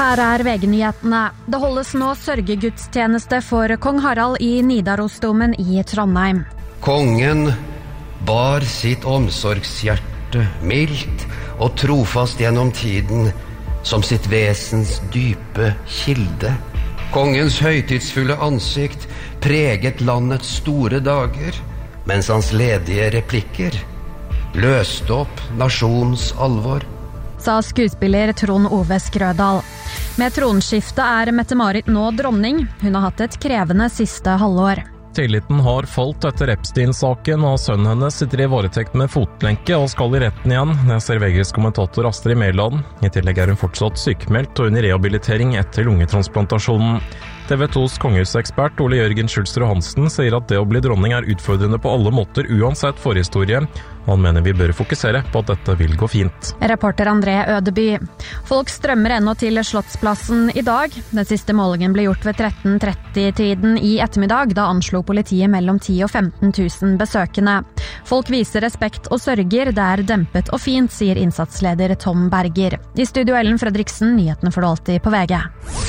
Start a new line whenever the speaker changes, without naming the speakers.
Her VG-nyhetene. Det holdes nå sørgegudstjeneste for kong Harald i Nidarosdomen i Trondheim.
Kongen bar sitt omsorgshjerte mildt og trofast gjennom tiden som sitt vesens dype kilde. Kongens høytidsfulle ansikt preget landets store dager, mens hans ledige replikker løste opp nasjons alvor.
Sa skuespiller Trond Ove Skrødal. Med tronskiftet Mette-Marit nå dronning. Hun har hatt et krevende siste halvår.
Tilliten har falt etter Epstein-saken, og sønnen hennes sitter i varetekt med fotlenke og skal i retten igjen. Det ser VGs kommentator Astrid Mæland. I tillegg hun fortsatt sykmeldt og under rehabilitering etter lungetransplantasjonen. TV 2s kongehusekspert Ole Jørgen Schultz Hansen sier at det å bli dronning utfordrende på alle måter uansett forhistorie. Han mener vi bør fokusere på at dette vil gå fint.
Reporter André Ødeby. Folk strømmer ennå til Slottsplassen i dag. Den siste målingen ble gjort ved 13:30-tiden i ettermiddag, da anslo politiet mellom 10 og 15 000 besøkende. Folk viser respekt og sørger, det dempet og fint, sier innsatsleder Tom Berger. I studio Ellen Fredriksen, nyhetene får du alltid på VG.